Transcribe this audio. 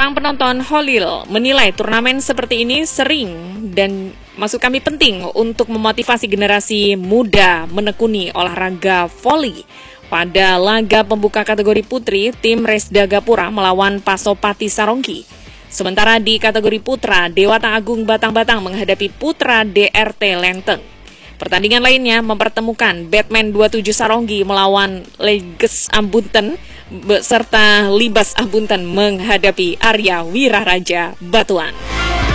Sang penonton Holil menilai turnamen seperti ini sering dan maksud kami penting untuk memotivasi generasi muda menekuni olahraga voli. Pada laga pembuka kategori putri, tim Resda Gapura melawan Pasopati Saronggi. Sementara di kategori putra, Dewata Agung Batang-Batang menghadapi Putra DRT Lenteng. Pertandingan lainnya mempertemukan Batman 27 Saronggi melawan Leges Ambunten serta Libas Ambunten menghadapi Arya Wiraraja Batuan.